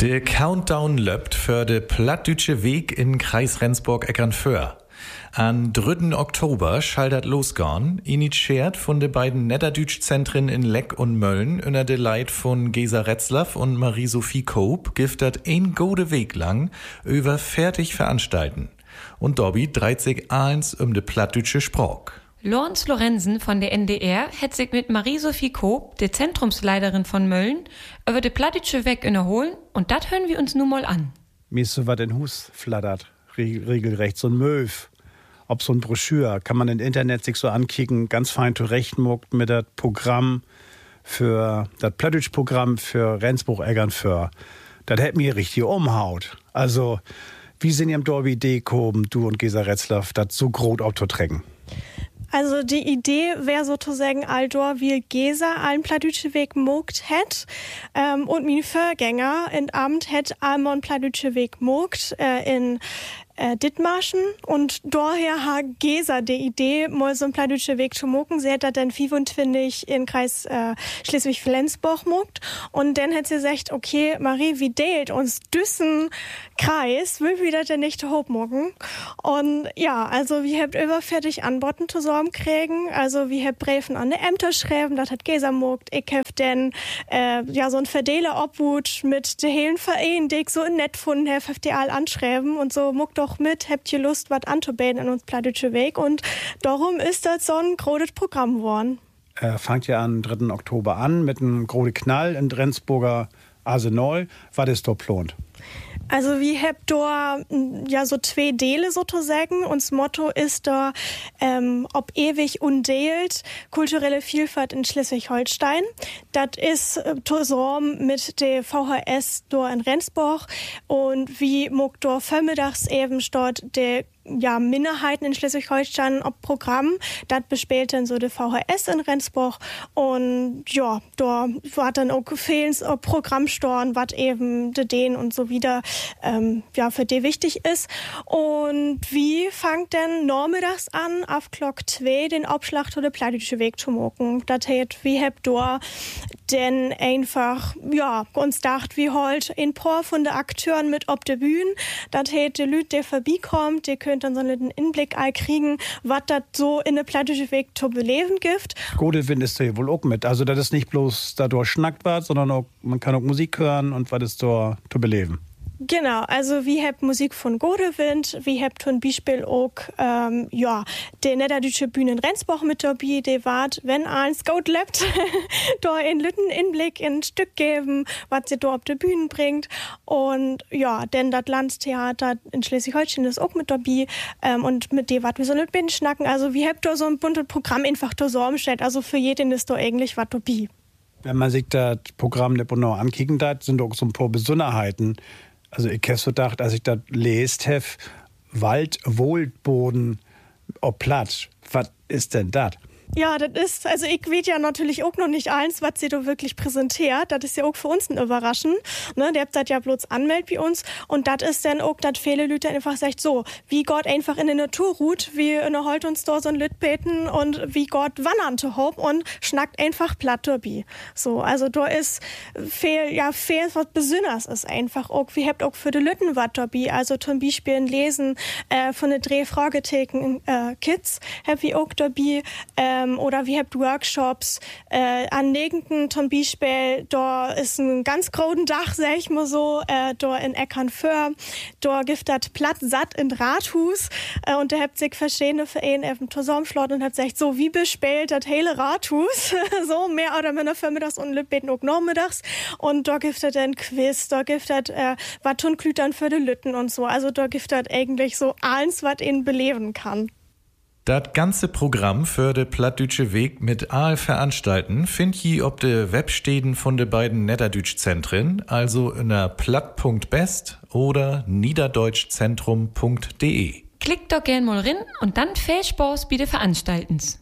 Der Countdown löppt für de Plattdütsche Weg in Kreis Rendsburg-Eckernförde. Am 3. Oktober schaldert losgorn, initiiert von de beiden Niederdütsch-Zentren in Leck und Mölln unter de Leit von Gesa Retzlaff und Marie-Sophie Koop giftet ein gode Weg lang über fertig veranstalten. Und Dobby dreht sich eins de plattdütsche Sprach. Lorenz Lorenzen von der NDR hat sich mit Marie-Sophie Koop, der Zentrumsleiterin von Mölln, über de plattdütsche Weg innerholen und dat hören wir uns nun mal an. Mir ist so was in Hus flattert, regelrecht, so ein Möw. Ob so ein Broschür, kann man im Internet sich so ankicken, ganz fein zurechtmuckt mit das Programm für, das Plattdütsch-Programm für Rendsburg-Eckernförde. Das hätt mir richtig umhaut. Also, wie sind ihr im Dorbi Idee gekommen, du und Gesa Retzlaff, das so groß aufzutrecken? Also die Idee wäre sozusagen, Aldor wie Gesa allen Plattdütsche Weg mogt hätt und mein Vorgänger in Amt hätt allen Plattdütsche Weg mogt in Dithmarschen und daher hat Gesa die Idee, mal so ein plattdütsche Weg zu mogen. Sie hat das dann 25 in Kreis Schleswig-Flensburg mogt und dann hat sie gesagt, okay, Marie, wie deilt uns düssen Kreis, will wir das denn nicht hoch mogen? Und ja, also wir habt über fertig Antworten zusammenkriegen, also wir habt Briefen an die Ämter schreiben, das hat Gesa mogt. Ich hab dann so ein Verdeler Obhut mit der hellen Verein, die ich so nett gefunden hab, habt ihr all anschreiben und so mogt doch mit, habt ihr Lust, was anzubieten in uns plattdütsche Weg und darum ist das so ein großes Programm geworden. Fangt ja am 3. Oktober an mit einem großen Knall in Rendsburger Arsenal. Was ist da geplant? Also wir haben da ja so 2 Teile sozusagen. Uns Motto ist da ob ewig undeelt kulturelle Vielfalt in Schleswig-Holstein. Das ist zusammen mit der VHS da in Rendsburg und wie muck da vormittags eben dort der Minderheiten in Schleswig-Holstein ob Programm. Das bespielt dann so der VHS in Rendsburg und ja, da war dann auch fehlens Programmstorn, was eben den und so wieder für die wichtig ist. Und wie fangt denn nachmittags an, auf Glock 2 den Abschlag zu der plattdütsche Weg zu machen? Das heißt, wie habt da denn einfach, uns dacht, wie halt ein paar von den Akteuren mit auf der Bühne. Das heißt, die Leute, der vorbeikommt, die könnt dann so einen Inblick kriegen, was das so in der plattdütsche Weg zu beleben gibt. Godelwind ist da ja wohl auch mit. Also, das ist nicht bloß dadurch schnackt was, sondern auch, man kann auch Musik hören und was ist da zu beleben. Genau, also wir habt Musik von Godewind, wir habt zum Beispiel auch, die Niederdütsche Bühne in Rendsburg mit dabei, die wart, wenn eins gut lebt, da in Lütten Inblick in ein Stück geben, was sie da auf die Bühne bringt. Und ja, denn das Landestheater in Schleswig-Holstein ist auch mit dabei, und mit dem, was wir so nicht bin schnacken. Also wir habt da so ein buntes Programm einfach da so umgestellt, also für jeden ist da eigentlich was dabei. Wenn man sich das Programm nicht genau ankicken darf, sind auch so ein paar Besonderheiten. Also ich hab so gedacht, als ich das lest habe, Wald, Wohlboden, Platt. Was ist denn das? Ja, das ist, also ich weiß ja natürlich auch noch nicht eins, was sie da wirklich präsentiert. Das ist ja auch für uns ein Überraschen. Ne? Der habt das ja bloß anmeldet bei uns. Und das ist dann auch, dass viele Leute einfach sagt, so, wie Gott einfach in der Natur ruht, wie in der Holt uns da so ein Lüt beten und wie Gott wandern zu hob und schnackt einfach platt dabei. So, also da ist viel was Besonderes ist einfach auch. Wir habt auch für die Lütten was dabei. Also zum Beispiel ein Lesen von den Drehfragetheken Kids hab ich auch dabei. Oder wir habt Workshops an Negenden zum Beispiel, da ist ein ganz großen Dach, sag ich mal so, da in Eckernförde, da gibt das Platt satt in Rathus und da habt sich verschiedene Vereine eben zusammengeschlossen und habt gesagt, so wie bespielt das hele Rathus, so mehr oder minder vormittags und Lütbeten auch nachmittags und da gibt es dann Quiz, da gibt es was tun Klütern für die Lütten und so, also da gibt es eigentlich so alles, was ihn beleben kann. Das ganze Programm für de Plattdütsche Weg mit all Veranstalten findet ihr ob de Websteden von de beiden Niederdütsch-Zentren, also in der platt.best oder niederdeutschzentrum.de. Klickt doch gern mal rein und dann viel Spaß bei den Veranstaltens.